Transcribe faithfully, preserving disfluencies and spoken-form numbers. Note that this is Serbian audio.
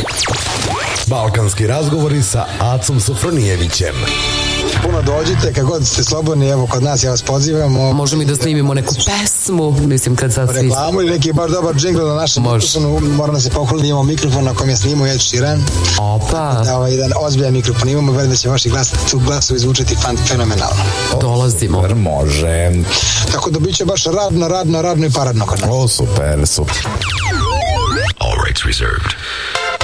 Balkanski razgovori sa Acom Sofronijevićem. Puno dođite, kad god ste slobodni, evo kod nas, ja vas pozivam. Možemo i da snimimo neku pesmu, mislim kad sad svi... Reklamu ili neki baš dobar džingl na našem mikrofonu, moram da se pohvaliti, imamo mikrofon na kojem je snimao Ed Sheeran. Opa! Da, ovaj jedan ozbiljan mikrofon imamo, verujem da će vaši glas, tu glasovi zvučati fan, fenomenalno. Dolazimo. Super, može. Tako da bit će baš radno, radno, radno i paradno kod nas. O, super, super. All rights reserved.